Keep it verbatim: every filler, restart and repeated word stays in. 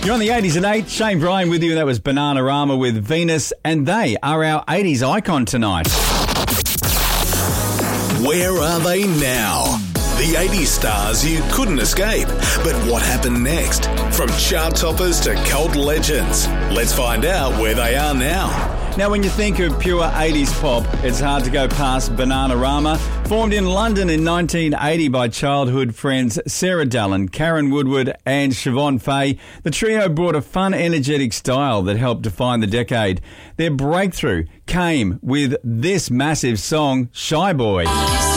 You're on the eighties at eight. Shane Bryan with you. That was Bananarama with Venus, and they are our eighties icon tonight. Where are they now? The eighties stars you couldn't escape. But what happened next? From chart toppers to cult legends. Let's find out where they are now. Now, when you think of pure eighties pop, it's hard to go past Bananarama. Formed in London in nineteen eighty by childhood friends Sarah Dallin, Karen Woodward and Siobhan Fay, the trio brought a fun, energetic style that helped define the decade. Their breakthrough came with this massive song, Shy Boy.